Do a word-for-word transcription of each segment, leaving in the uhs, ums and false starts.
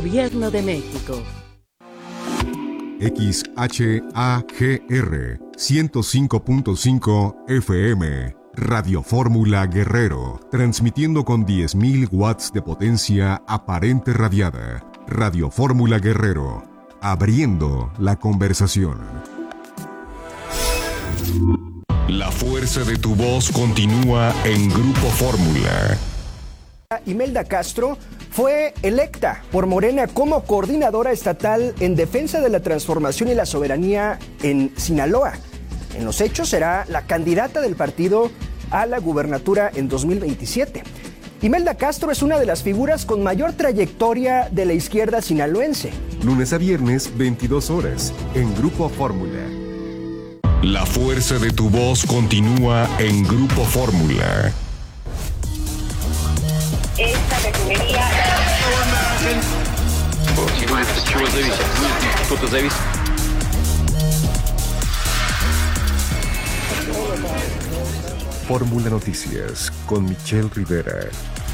Gobierno de México. X H A G R ciento cinco punto cinco F M, Radio Fórmula Guerrero, transmitiendo con diez mil watts de potencia aparente radiada. Radio Fórmula Guerrero, abriendo la conversación. La fuerza de tu voz continúa en Grupo Fórmula. Imelda Castro fue electa por Morena como coordinadora estatal en defensa de la transformación y la soberanía en Sinaloa. En los hechos será la candidata del partido a la gubernatura en dos mil veintisiete. Imelda Castro es una de las figuras con mayor trayectoria de la izquierda sinaloense. Lunes a viernes, veintidós horas, en Grupo Fórmula. La fuerza de tu voz continúa en Grupo Fórmula. Esta refinería... Fórmula Noticias con Michelle Rivera.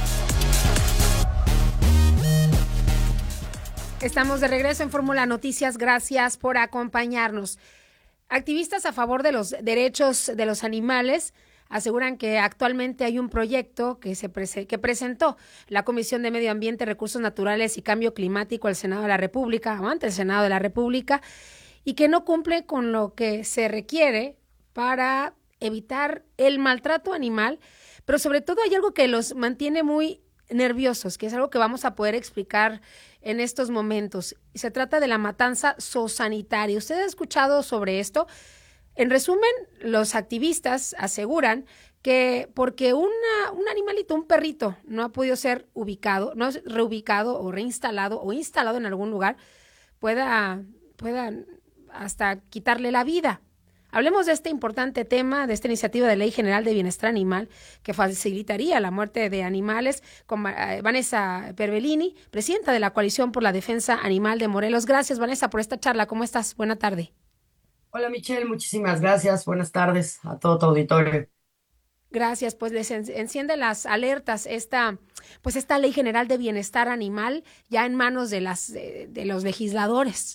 Estamos de regreso en Fórmula Noticias. Gracias por acompañarnos. Activistas a favor de los derechos de los animales aseguran que actualmente hay un proyecto que se prese- que presentó la Comisión de Medio Ambiente, Recursos Naturales y Cambio Climático al Senado de la República, o ante el Senado de la República, y que no cumple con lo que se requiere para evitar el maltrato animal, pero sobre todo hay algo que los mantiene muy nerviosos, que es algo que vamos a poder explicar en estos momentos. Se trata de la matanza zoosanitaria. ¿Usted ha escuchado sobre esto? En resumen, los activistas aseguran que porque una, un animalito, un perrito, no ha podido ser ubicado, no es reubicado o reinstalado o instalado en algún lugar, pueda, pueda hasta quitarle la vida. Hablemos de este importante tema, de esta iniciativa de Ley General de Bienestar Animal que facilitaría la muerte de animales, con Vanessa Perbellini, presidenta de la Coalición por la Defensa Animal de Morelos. Gracias, Vanessa, por esta charla. ¿Cómo estás? Buena tarde. Hola, Michelle, muchísimas gracias. Buenas tardes a todo tu auditorio. Gracias, pues les en- enciende las alertas esta, pues esta Ley General de Bienestar Animal ya en manos de las de, de los legisladores.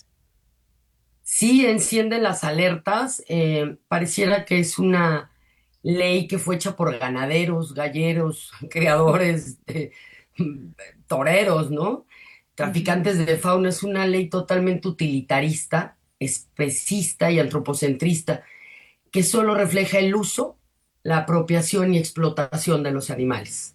Sí, enciende las alertas. Eh, pareciera que es una ley que fue hecha por ganaderos, galleros, criadores, eh, toreros, ¿no? Traficantes de fauna. Es una ley totalmente utilitarista, especista y antropocentrista, que solo refleja el uso, la apropiación y explotación de los animales.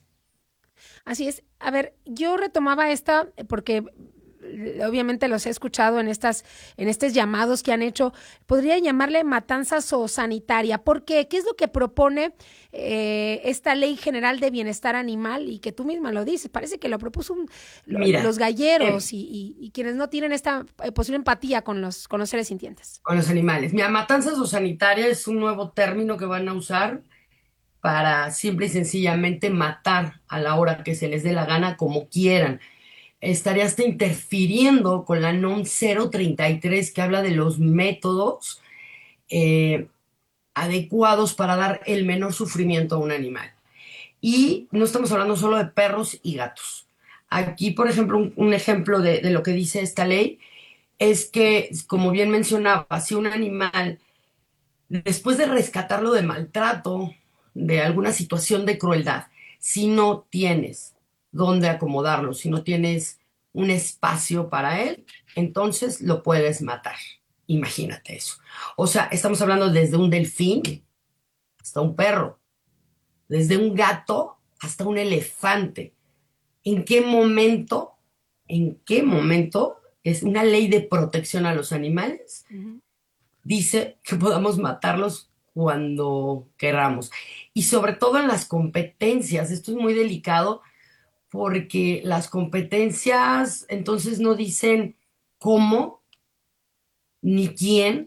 Así es. A ver, yo retomaba esta porque obviamente los he escuchado en estas, en estos llamados que han hecho. Podría llamarle matanza zoosanitaria. ¿Por qué? ¿Qué es lo que propone eh, esta Ley General de Bienestar Animal? Y que tú misma lo dices, parece que lo propuso un, lo, Mira, los galleros eh, y, y, y quienes no tienen esta eh, posible empatía con los, con los seres sintientes. Con los animales. Mira, matanza zoosanitaria es un nuevo término que van a usar para simple y sencillamente matar a la hora que se les dé la gana, como quieran. Estaría hasta interfiriendo con la N O M cero treinta y tres, que habla de los métodos eh, adecuados para dar el menor sufrimiento a un animal. Y no estamos hablando solo de perros y gatos. Aquí, por ejemplo, un, un ejemplo de, de lo que dice esta ley es que, como bien mencionaba, si un animal, después de rescatarlo de maltrato, de alguna situación de crueldad, si no tienes dónde acomodarlo, si no tienes un espacio para él, entonces lo puedes matar. Imagínate eso. O sea, estamos hablando desde un delfín hasta un perro, desde un gato hasta un elefante. ¿En qué momento, en qué momento es una ley de protección a los animales? Uh-huh. Dice que podamos matarlos cuando queramos. Y sobre todo en las competencias. Esto es muy delicado porque las competencias entonces no dicen cómo ni quién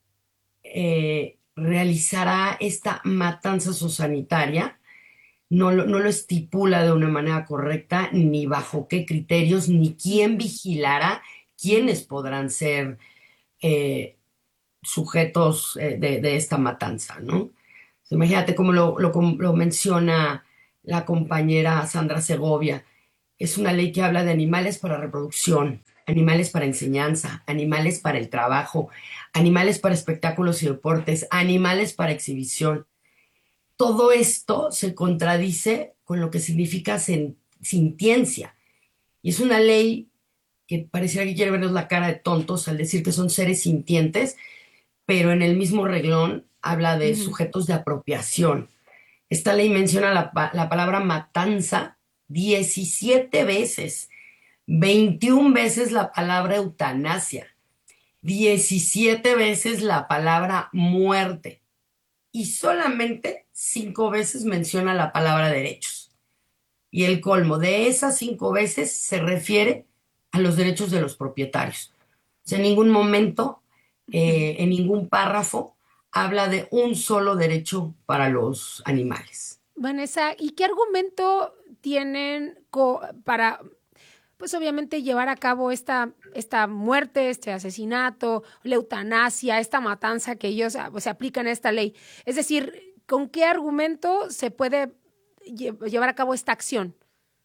eh, realizará esta matanza zoosanitaria. No lo, no lo estipula de una manera correcta, ni bajo qué criterios, ni quién vigilará, quiénes podrán ser eh, sujetos eh, de, de esta matanza, ¿no? Imagínate cómo lo, lo, lo menciona la compañera Sandra Segovia, Es una ley que habla de animales para reproducción, animales para enseñanza, animales para el trabajo, animales para espectáculos y deportes, animales para exhibición. Todo esto se contradice con lo que significa sen- sintiencia. Y es una ley que pareciera que quiere vernos la cara de tontos al decir que son seres sintientes, pero en el mismo reglón habla de Ujú. sujetos de apropiación. Esta ley menciona la, pa- la palabra matanza diecisiete veces, veintiuna veces la palabra eutanasia, diecisiete veces la palabra muerte y solamente cinco veces menciona la palabra derechos. Y el colmo de esas cinco veces se refiere a los derechos de los propietarios. O sea, en ningún momento, eh, en ningún párrafo, habla de un solo derecho para los animales. Vanessa, ¿y qué argumento tienen co- para, pues obviamente, llevar a cabo esta, esta muerte, este asesinato, la eutanasia, esta matanza que ellos ah, pues, se aplican a esta ley? Es decir, ¿con qué argumento se puede lle- llevar a cabo esta acción?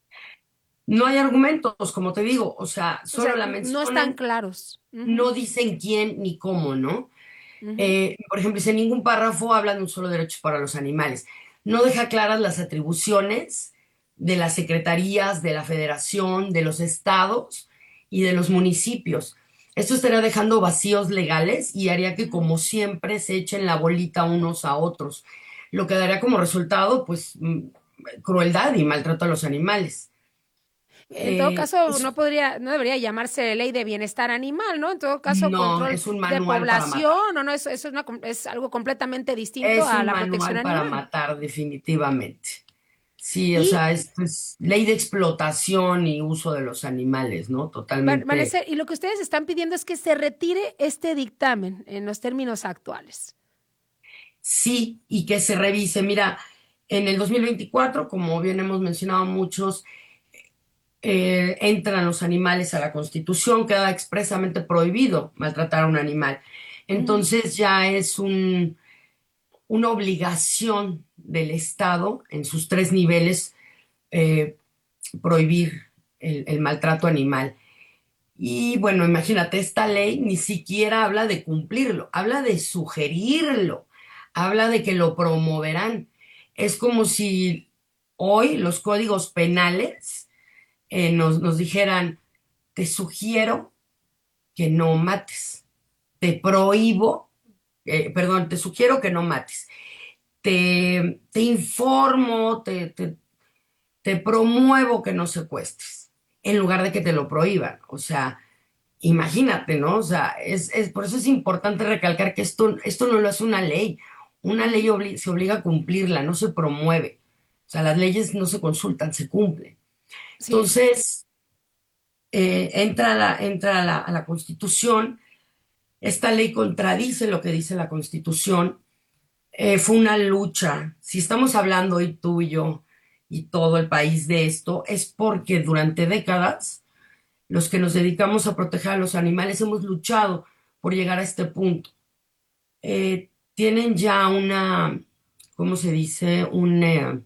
No hay argumentos, como te digo, o sea, O solo sea, la no están mencionan, claros. Ujú, no dicen quién ni cómo, ¿no? ujú. Eh, por ejemplo, dice, en ningún párrafo habla de un solo derecho para los animales. No deja claras las atribuciones de las secretarías, de la federación, de los estados y de los municipios. Esto estaría dejando vacíos legales y haría que, como siempre, se echen la bolita unos a otros, lo que daría como resultado, pues, mm, crueldad y maltrato a los animales. En todo Eh, caso, es- no podría, no debería llamarse ley de bienestar animal, ¿no? En todo caso, no, control es un de manual para matar. población, o no, eso, eso es, una com- es algo completamente distinto Es a un la protección manual para animal. matar, definitivamente. Sí, o Y sea, esto es ley de explotación y uso de los animales, ¿no? Van, van a Totalmente ser- y lo que ustedes están pidiendo es que se retire este dictamen en los términos actuales. sí, y que se revise. Mira, en el dos mil veinticuatro, como bien hemos mencionado muchos, eh, entran los animales a la Constitución, queda expresamente prohibido maltratar a un animal. Ujú. Entonces ya es un, una obligación del Estado en sus tres niveles eh, prohibir el, el maltrato animal. Y bueno, imagínate, esta ley ni siquiera habla de cumplirlo, habla de sugerirlo, habla de que lo promoverán. Es como si hoy los códigos penales eh, nos, nos dijeran, te sugiero que no mates, te prohíbo, eh, perdón, te sugiero que no mates, te, te informo, te, te, te promuevo que no secuestres, en lugar de que te lo prohíban. O sea, imagínate, ¿no? O sea, es, es, por eso es importante recalcar que esto, esto no lo hace una ley. Una ley Ujú. obli- se obliga a cumplirla, no se promueve. O sea, las leyes no se consultan, se cumplen. Sí, Entonces, eh, entra, a la, entra a la, a la Constitución. Esta ley contradice lo que dice la Constitución. Eh, fue una lucha. Si estamos hablando hoy tú y yo y todo el país de esto, es porque durante décadas los que nos dedicamos a proteger a los animales hemos luchado por llegar a este punto. Eh, tienen ya una, ¿cómo se dice? Un, eh,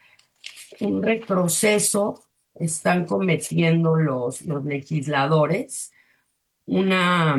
un retroceso, están cometiendo los, los legisladores una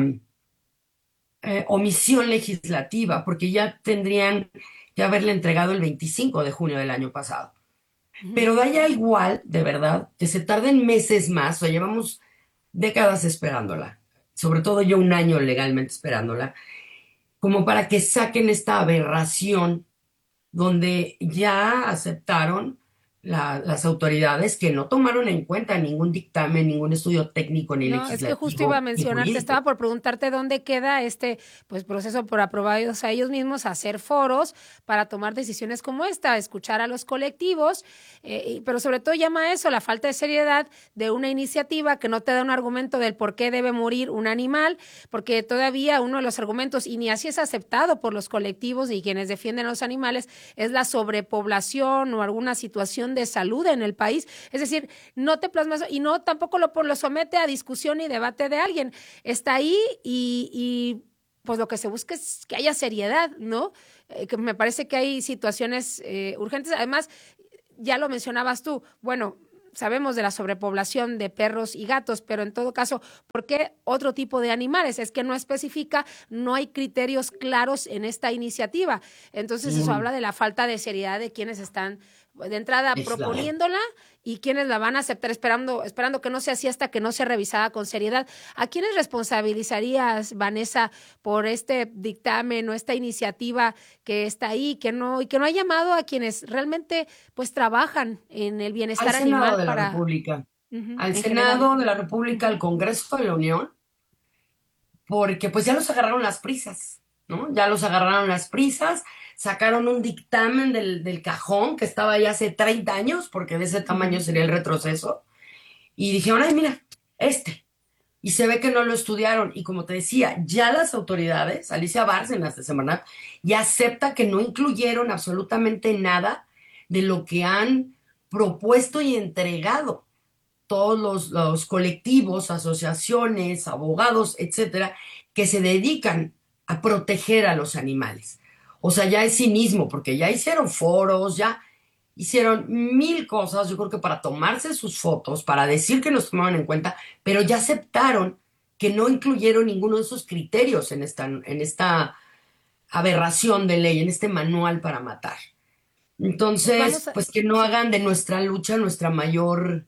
eh, omisión legislativa, porque ya tendrían que haberle entregado el veinticinco de junio del año pasado. ujú. Pero da ya igual, de verdad, que se tarden meses más, o llevamos décadas esperándola, sobre todo yo un año legalmente esperándola, como para que saquen esta aberración donde ya aceptaron la- las autoridades que no tomaron en cuenta ningún dictamen, ningún estudio técnico ni No, es que justo iba a legislativo ni mencionarte, estaba jurídico. por preguntarte dónde queda este pues proceso por aprobados a ellos mismos, hacer foros para tomar decisiones como esta, escuchar a los colectivos, eh, y- pero sobre todo llama a eso la falta de seriedad de una iniciativa que no te da un argumento del por qué debe morir un animal, porque todavía uno de los argumentos, y ni así es aceptado por los colectivos y quienes defienden a los animales, es la sobrepoblación o alguna situación de salud en el país. Es decir, no te plasma eso y no tampoco lo, lo somete a discusión y debate de alguien. Está ahí y, y pues lo que se busca es que haya seriedad, ¿no? Eh, que me parece que hay situaciones eh, urgentes. Además, ya lo mencionabas tú, bueno, sabemos de la sobrepoblación de perros y gatos, pero en todo caso, ¿por qué otro tipo de animales? Es que no especifica, no hay criterios claros en esta iniciativa. Entonces, mm. eso habla de la falta de seriedad de quienes están de entrada Exacto. proponiéndola y quienes la van a aceptar esperando, esperando que no sea así hasta que no sea revisada con seriedad. ¿A quiénes responsabilizarías, Vanessa, por este dictamen o esta iniciativa que está ahí, que no, y que no ha llamado a quienes realmente pues trabajan en el bienestar al animal? Senado de para... la República, uh-huh, al Senado general. de la República, al Congreso de la Unión, porque pues ya los agarraron las prisas, ¿no? Ya los agarraron las prisas. Sacaron un dictamen del, del cajón que estaba ahí hace treinta años, porque de ese tamaño sería el retroceso, y dijeron, ay, mira, este. Y se ve que no lo estudiaron. Y como te decía, ya las autoridades, Alicia Bárcenas de Semarnat, ya acepta que no incluyeron absolutamente nada de lo que han propuesto y entregado todos los, los colectivos, asociaciones, abogados, etcétera, que se dedican a proteger a los animales. O sea, ya es cinismo, porque ya hicieron foros, ya hicieron mil cosas, yo creo que para tomarse sus fotos, para decir que nos tomaban en cuenta, pero ya aceptaron que no incluyeron ninguno de esos criterios en esta, en esta aberración de ley, en este manual para matar. Entonces, a... pues que no hagan de nuestra lucha nuestra mayor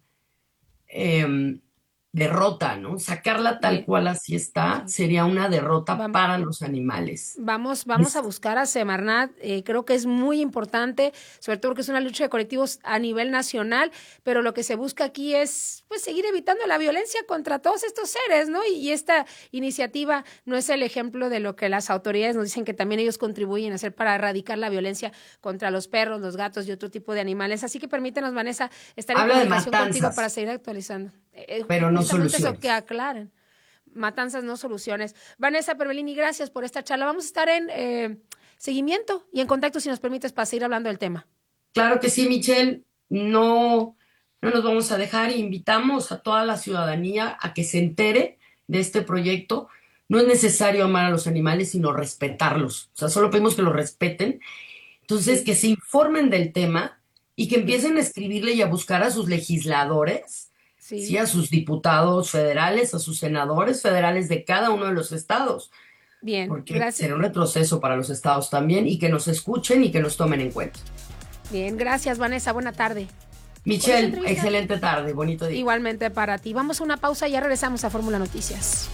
eh, derrota, ¿no? Sacarla tal cual así está sería una derrota vamos, para los animales. Vamos, vamos a buscar a Semarnat, eh, creo que es muy importante, sobre todo porque es una lucha de colectivos a nivel nacional, pero lo que se busca aquí es pues seguir evitando la violencia contra todos estos seres, ¿no? Y, y esta iniciativa no es el ejemplo de lo que las autoridades nos dicen que también ellos contribuyen a hacer para erradicar la violencia contra los perros, los gatos y otro tipo de animales. Así que permítanos, Vanessa, estar en comunicación contigo para seguir actualizando. Eh, pero no soluciones. Eso que aclaren. Matanzas, no soluciones. Vanessa Pervelini, gracias por esta charla. Vamos a estar en eh, seguimiento y en contacto, si nos permites, para seguir hablando del tema. Claro que sí, Michelle. No, no nos vamos a dejar. Invitamos a toda la ciudadanía a que se entere de este proyecto. No es necesario amar a los animales, sino respetarlos. O sea, solo pedimos que los respeten. Entonces, que se informen del tema y que empiecen a escribirle y a buscar a sus legisladores, Sí. sí, a sus diputados federales, a sus senadores federales de cada uno de los estados. Bien, porque gracias. Será un retroceso para los estados también, y que nos escuchen y que nos tomen en cuenta. Bien, gracias, Vanessa, buena tarde. Michelle, excelente tarde, bonito día. Igualmente para ti. Vamos a una pausa y ya regresamos a Fórmula Noticias.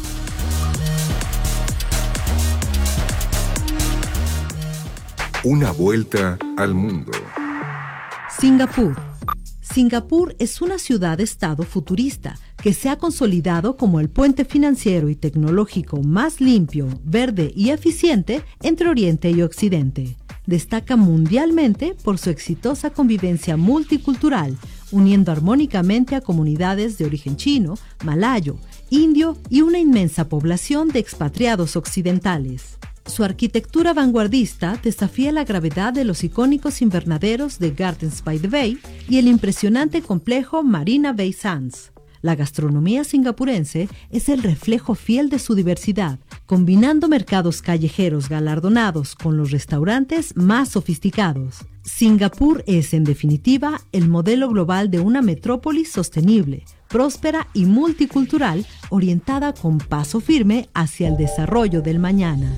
Una vuelta al mundo. Singapur. Singapur es una ciudad-estado futurista que se ha consolidado como el puente financiero y tecnológico más limpio, verde y eficiente entre Oriente y Occidente. Destaca mundialmente por su exitosa convivencia multicultural, uniendo armónicamente a comunidades de origen chino, malayo, indio y una inmensa población de expatriados occidentales. Su arquitectura vanguardista desafía la gravedad de los icónicos invernaderos de Gardens by the Bay y el impresionante complejo Marina Bay Sands. La gastronomía singapurense es el reflejo fiel de su diversidad, combinando mercados callejeros galardonados con los restaurantes más sofisticados. Singapur es, en definitiva, el modelo global de una metrópolis sostenible, próspera y multicultural, orientada con paso firme hacia el desarrollo del mañana.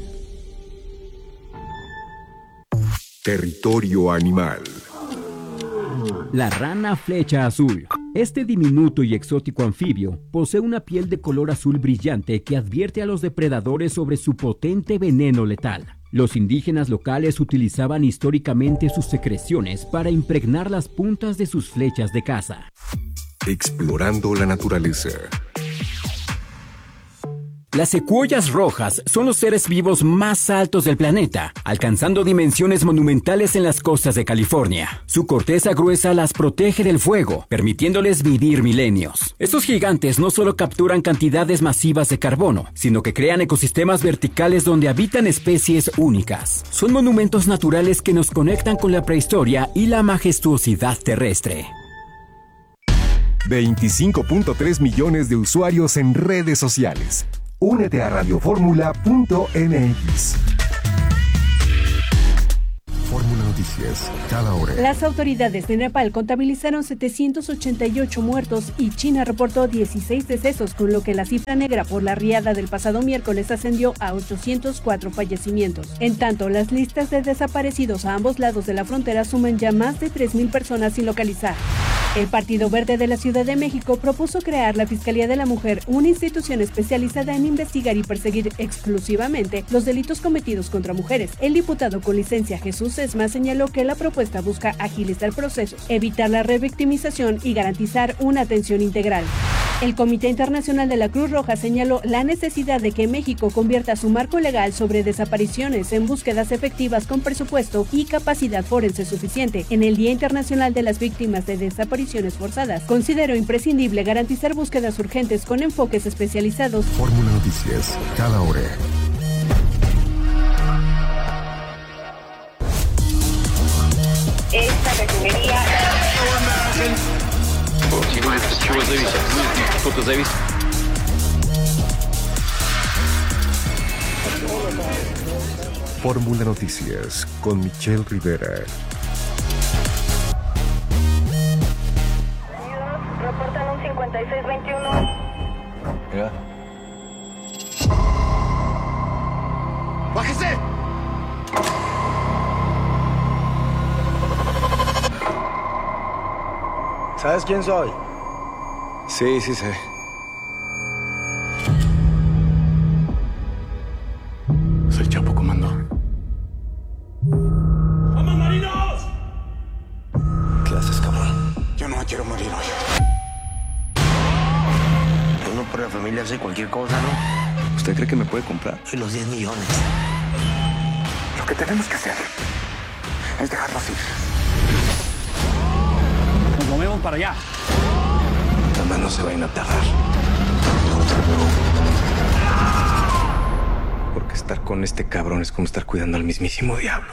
Territorio animal. La rana flecha azul. Este diminuto y exótico anfibio posee una piel de color azul brillante que advierte a los depredadores sobre su potente veneno letal. Los indígenas locales utilizaban históricamente sus secreciones para impregnar las puntas de sus flechas de caza. Explorando la naturaleza. Las secuoyas rojas son los seres vivos más altos del planeta, alcanzando dimensiones monumentales en las costas de California. Su corteza gruesa las protege del fuego, permitiéndoles vivir milenios. Estos gigantes no solo capturan cantidades masivas de carbono, sino que crean ecosistemas verticales donde habitan especies únicas. Son monumentos naturales que nos conectan con la prehistoria y la majestuosidad terrestre. veinticinco punto tres millones de usuarios en redes sociales. Únete a radioformula punto m x. Fórmula Noticias, cada hora. Las autoridades de Nepal contabilizaron setecientos ochenta y ocho muertos y China reportó dieciséis decesos, con lo que la cifra negra por la riada del pasado miércoles ascendió a ochocientos cuatro fallecimientos. En tanto, las listas de desaparecidos a ambos lados de la frontera suman ya más de tres mil personas sin localizar. El Partido Verde de la Ciudad de México propuso crear la Fiscalía de la Mujer, una institución especializada en investigar y perseguir exclusivamente los delitos cometidos contra mujeres. El diputado con licencia Jesús Sesma señaló que la propuesta busca agilizar procesos, evitar la revictimización y garantizar una atención integral. El Comité Internacional de la Cruz Roja señaló la necesidad de que México convierta su marco legal sobre desapariciones en búsquedas efectivas con presupuesto y capacidad forense suficiente. En el Día Internacional de las Víctimas de Desapariciones Forzadas, consideró imprescindible garantizar búsquedas urgentes con enfoques especializados. Fórmula Noticias, cada hora. Esta refinería Чего зависит? Сколько зависит? Fórmula Noticias con Michelle Rivera. reportan un cincuenta y seis veintiuno. Ya. ¡Bájese! ¿Sabes quién soy? Sí, sí sé. Soy Chapo, comando. ¡Vamos, marinos! ¿Qué haces, cabrón? Yo no me quiero morir hoy. Uno por la familia hace cualquier cosa, ¿no? ¿Usted cree que me puede comprar? Y los diez millones. Lo que tenemos que hacer es dejarlos ir. Nos movemos para allá. Nada más no se vayan a tardar. Porque estar con este cabrón es como estar cuidando al mismísimo diablo.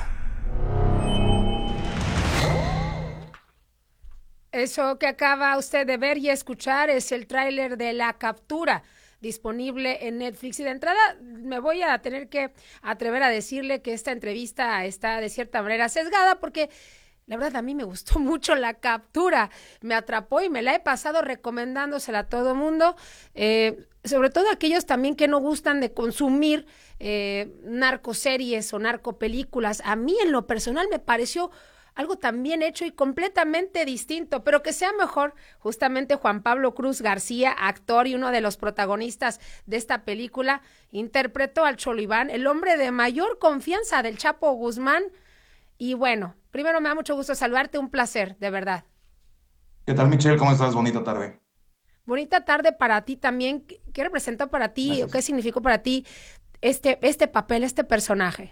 Eso que acaba usted de ver y escuchar es el tráiler de La Captura, disponible en Netflix. Y de entrada me voy a tener que atrever a decirle que esta entrevista está de cierta manera sesgada, porque la verdad a mí me gustó mucho La Captura, me atrapó y me la he pasado recomendándosela a todo mundo, eh, sobre todo aquellos también que no gustan de consumir eh, narcoseries o narcopelículas. A mí en lo personal me pareció algo tan bien hecho y completamente distinto, pero que sea mejor. Justamente Juan Pablo Cruz García, actor y uno de los protagonistas de esta película, interpretó al Cholo Iván, el hombre de mayor confianza del Chapo Guzmán. Y bueno, primero me da mucho gusto saludarte, un placer, de verdad. ¿Qué tal, Michelle? ¿Cómo estás? Bonita tarde. Bonita tarde para ti también. ¿Qué representó para ti Gracias. o qué significó para ti este, este papel, este personaje?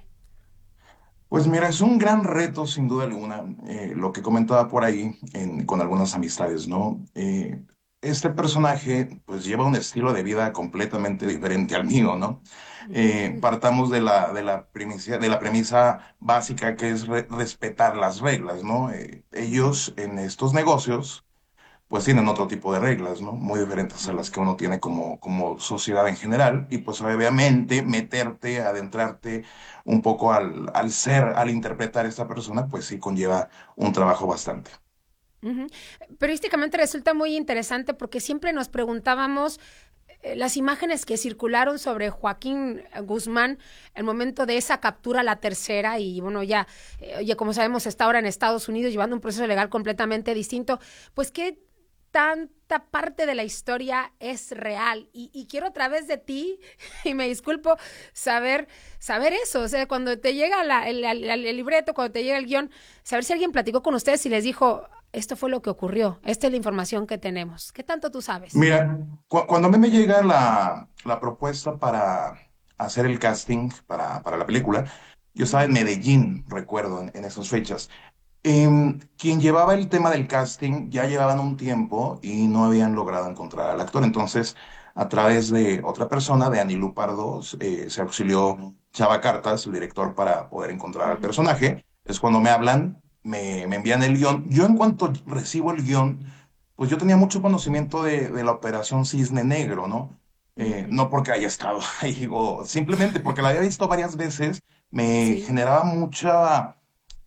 Pues mira, es un gran reto, sin duda alguna, eh, lo que comentaba por ahí en- con algunas amistades, ¿no? Eh, este personaje, pues lleva un estilo de vida completamente diferente al mío, ¿no? Eh, partamos de la, de la premisa, de la premisa básica que es re- respetar las reglas, ¿no? Eh, ellos en estos negocios, pues tienen otro tipo de reglas, ¿no? Muy diferentes a las que uno tiene como, como sociedad en general. Y pues obviamente meterte, adentrarte un poco al, al ser, al interpretar a esta persona, pues sí conlleva un trabajo bastante. Ujú. Periodísticamente resulta muy interesante porque siempre nos preguntábamos eh, las imágenes que circularon sobre Joaquín Guzmán el momento de esa captura, la tercera, y bueno, ya, eh, oye, como sabemos, está ahora en Estados Unidos llevando un proceso legal completamente distinto. Pues qué tanta parte de la historia es real, y, y quiero a través de ti, y me disculpo, saber saber eso, o sea, cuando te llega la- el, el- el libreto, cuando te llega el guión, saber si alguien platicó con ustedes y les dijo, esto fue lo que ocurrió, esta es la información que tenemos. ¿Qué tanto tú sabes? Mira, cu- cuando a mí me llega la, la propuesta para hacer el casting para, para la película, yo estaba en Medellín, recuerdo, en, en esas fechas. Em, quien llevaba el tema del casting ya llevaban un tiempo y no habían logrado encontrar al actor. Entonces, a través de otra persona, de Anilú Pardo, eh, se auxilió Chava Cartas, el director, para poder encontrar al personaje. Es cuando me hablan, me, me envían el guión. Yo, en cuanto recibo el guión, pues yo tenía mucho conocimiento de, de la Operación Cisne Negro, ¿no? Eh, no porque haya estado ahí, o simplemente porque la había visto varias veces, me Sí. generaba mucha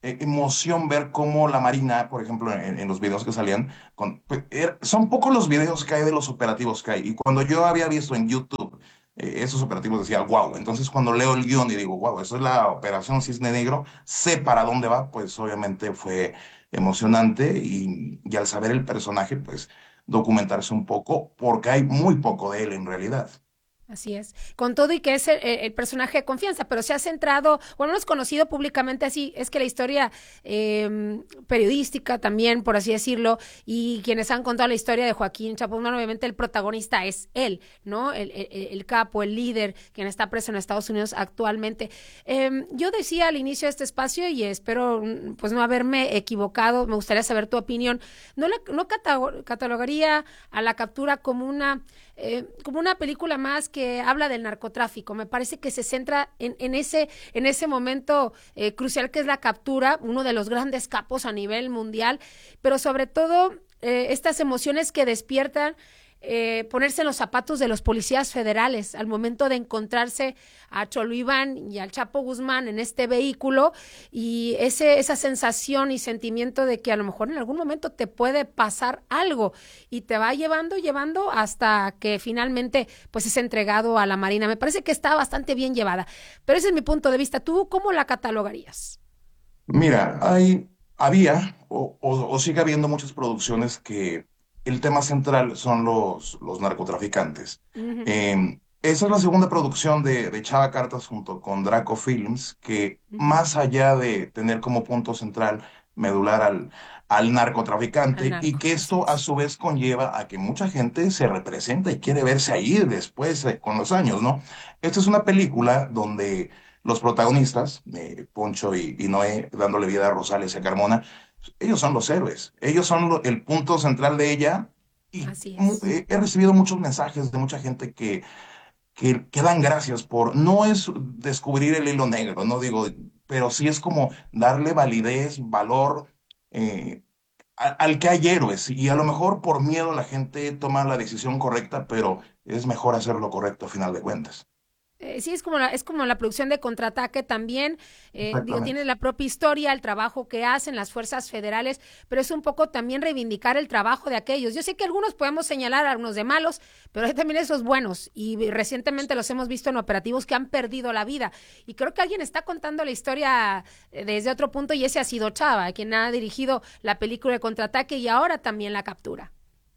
eh, emoción ver cómo la Marina, por ejemplo, en, en los videos que salían, con, pues, er- son pocos los videos que hay de los operativos que hay. Y cuando yo había visto en YouTube eh, esos operativos, decía, wow. Entonces, cuando leo el guión y digo, wow, eso es la Operación Cisne Negro, sé para dónde va, pues obviamente fue emocionante. Y, y al saber el personaje, pues documentarse un poco, porque hay muy poco de él en realidad. Así es. Con todo y que es el, el personaje de confianza, pero se ha centrado, bueno, no es conocido públicamente así, es que la historia eh, periodística también, por así decirlo, y quienes han contado la historia de Joaquín Chapo Guzmán, obviamente el protagonista es él, ¿no? El, el, el capo, el líder, quien está preso en Estados Unidos actualmente. Eh, yo decía al inicio de este espacio, y espero pues no haberme equivocado, me gustaría saber tu opinión, no, la, no catalogaría a La Captura como una... Eh, como una película más que habla del narcotráfico. Me parece que se centra en, en ese en ese momento eh, crucial que es la captura, uno de los grandes capos a nivel mundial, pero sobre todo eh, estas emociones que despiertan eh, ponerse en los zapatos de los policías federales al momento de encontrarse a Cholo Iván y al Chapo Guzmán en este vehículo, y ese esa sensación y sentimiento de que a lo mejor en algún momento te puede pasar algo y te va llevando, llevando hasta que finalmente pues es entregado a la Marina. Me parece que está bastante bien llevada, pero ese es mi punto de vista. ¿Tú cómo la catalogarías? Mira, hay, había o, o- o sigue habiendo muchas producciones que el tema central son los, los narcotraficantes. Ujú, Eh, esa es la segunda producción de, de Chava Cartas junto con Draco Films, que ujú. más allá de tener como punto central medular al, al Al narcotraficante, y narco, que así esto a es. su vez conlleva a que mucha gente se representa y quiere verse ahí después eh, con los años, ¿no? Esta es una película donde los protagonistas, eh, Poncho y, y Noé, dándole vida a Rosales y a Carmona, ellos son los héroes, ellos son lo- el punto central de ella. Y Así mu- es. he he recibido muchos mensajes de mucha gente que, que, que dan gracias por, no es descubrir el hilo negro, no digo, pero sí es como darle validez, valor eh, a- al que hay héroes. Y a lo mejor por miedo la gente toma la decisión correcta, pero es mejor hacer lo correcto a final de cuentas. Eh, sí, es como la, es como la producción de Contraataque también, eh, digo, tiene Exactamente. la propia historia, el trabajo que hacen las fuerzas federales, pero es un poco también reivindicar el trabajo de aquellos. Yo sé que algunos podemos señalar a algunos de malos, pero hay también esos buenos, y recientemente los hemos visto en operativos que han perdido la vida, y creo que alguien está contando la historia eh, desde otro punto, y ese ha sido Chava, quien ha dirigido la película de Contraataque y ahora también La Captura.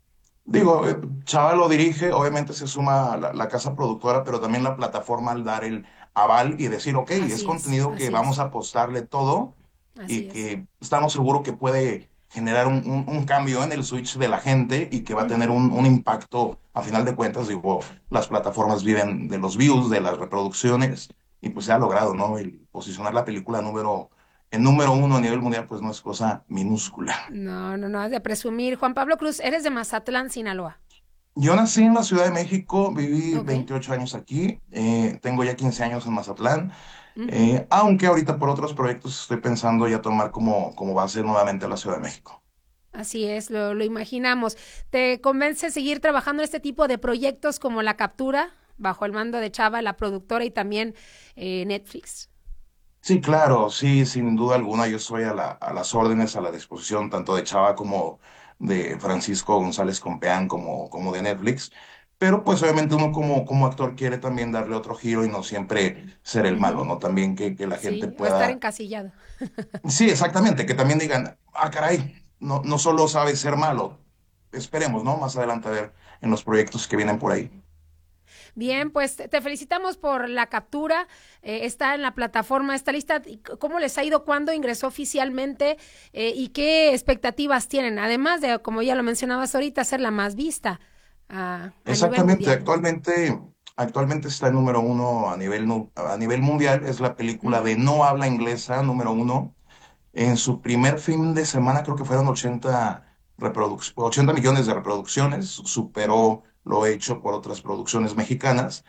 Digo, eh, Chava lo dirige, obviamente se suma la, la casa productora, pero también la plataforma al dar el aval y decir, ok, es Así es, contenido que así vamos es, a apostarle todo y así es. que estamos seguros que puede generar un, un- un cambio en el switch de la gente y que va a tener Ujú. un, un impacto, a final de cuentas, digo, las plataformas viven de los views, de las reproducciones, y pues se ha logrado, ¿no? El posicionar la película número, en número uno a nivel mundial, pues no es cosa minúscula. No, no, no, es de presumir. Juan Pablo Cruz, eres de Mazatlán, Sinaloa. Yo nací en la Ciudad de México, viví Ok. veintiocho años aquí, eh, tengo ya quince años en Mazatlán, Ujú. eh, aunque ahorita por otros proyectos estoy pensando ya tomar como, como base nuevamente la Ciudad de México. Así es, lo, lo imaginamos. ¿Te convence seguir trabajando en este tipo de proyectos como La Captura, bajo el mando de Chava, la productora, y también eh, Netflix? Sí, claro, sí, sin duda alguna, yo estoy a la- a las órdenes, a la disposición tanto de Chava como de Francisco González Compeán como, como de Netflix, pero pues obviamente uno como, como actor quiere también darle otro giro y no siempre ser el malo, Ujú. ¿no? También que, que la gente Sí, o estar pueda. encasillado. Sí, exactamente, que también digan, ah, caray, no, no solo sabe ser malo, esperemos, ¿no? Más adelante a ver en los proyectos que vienen por ahí. Bien, pues te te felicitamos por La Captura. Eh, está en la plataforma, está lista. ¿Y c- ¿Cómo les ha ido? ¿Cuándo ingresó oficialmente? Eh, ¿y qué expectativas tienen? Además de, como ya lo mencionabas ahorita, ser la más vista a, a nivel Exactamente, mundial. actualmente, actualmente está en número uno a nivel, nu- a nivel mundial, es la película de Ujú. no habla inglesa número uno. En su primer fin de semana creo que fueron ochenta reproduc- ochenta millones de reproducciones, superó lo hecho por otras producciones mexicanas.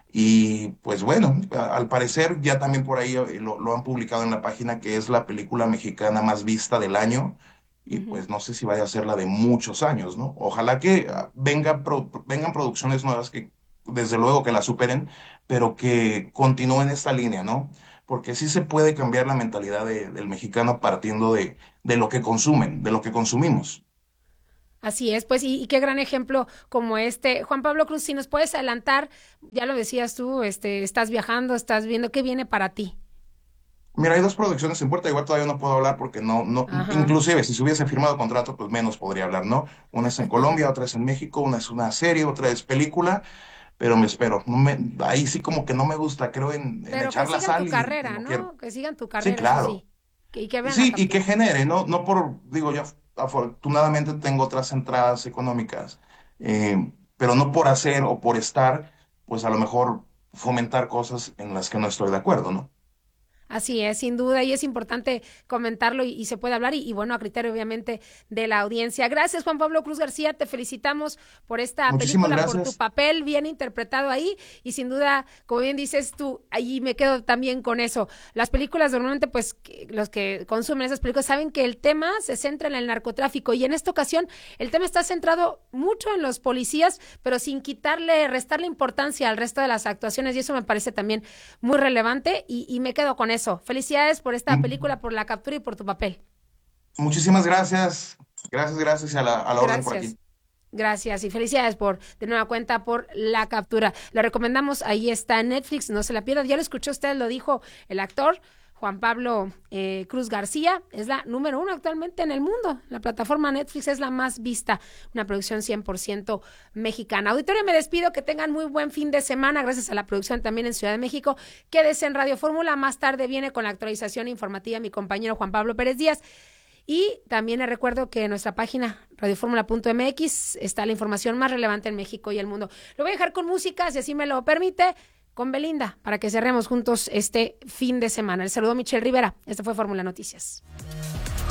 Y pues bueno, a- al parecer ya también por ahí eh, lo, lo han publicado en la página que es la película mexicana más vista del año. Y Ujú. pues no sé si vaya a ser la de muchos años, ¿no? Ojalá que ah, venga pro- vengan producciones nuevas que desde luego que la superen, pero que continúen esta línea, ¿no? porque sí se puede cambiar la mentalidad de- del mexicano partiendo de, de lo que consumen, de lo que consumimos. Así es, pues, y, y qué gran ejemplo como este. Juan Pablo Cruz, si nos puedes adelantar, ya lo decías tú, este, estás viajando, estás viendo, ¿qué viene para ti? Mira, hay dos producciones en puerta, igual todavía no puedo hablar porque no, no, Ajá. inclusive si se hubiese firmado contrato, pues menos podría hablar, ¿no? Una es en Colombia, otra es en México, una es una serie, otra es película, pero me espero. No me, ahí sí como que no me gusta, creo en, en Pero que echar la sigan sal tu y, y carrera, no ¿no? quiero. Que sigan tu Sí, carrera, eso claro. sí. Que- Y que vean la Sí, y que captura. genere, no, no por, digo, yo afortunadamente tengo otras entradas económicas, eh, pero no por hacer o por estar, pues a lo mejor fomentar cosas en las que no estoy de acuerdo, ¿no? Así es, sin duda, y es importante comentarlo y, y se puede hablar, y, y bueno, a criterio obviamente de la audiencia. Gracias, Juan Pablo Cruz García, te felicitamos por esta Muchísimas película, por tu gracias. papel bien interpretado ahí, y sin duda, como bien dices tú, ahí me quedo también con eso. Las películas normalmente, pues, que- los que consumen esas películas saben que el tema se centra en el narcotráfico, y en esta ocasión el tema está centrado mucho en los policías, pero sin quitarle, restarle importancia al resto de las actuaciones, y eso me parece también muy relevante, y, y me quedo con eso. Felicidades por esta película, por la captura y por tu papel. Muchísimas gracias. Gracias, gracias y a la, a la orden por Gracias. aquí. Gracias y felicidades por, de nueva cuenta, por la captura. La recomendamos, ahí está en Netflix, no se la pierdan. Ya lo escuchó usted, lo dijo el actor Juan Pablo eh, Cruz García, es la número uno actualmente en el mundo. La plataforma Netflix es la más vista, una producción cien por ciento mexicana. Auditorio, me despido, que tengan muy buen fin de semana, gracias a la producción también en Ciudad de México. Quédese en Radio Fórmula, más tarde viene con la actualización informativa mi compañero Juan Pablo Pérez Díaz. Y también les recuerdo que en nuestra página radioformula punto m x está la información más relevante en México y el mundo. Lo voy a dejar con música, si así me lo permite, con Belinda, para que cerremos juntos este fin de semana. El saludo Michelle Rivera. Esto fue Fórmula Noticias.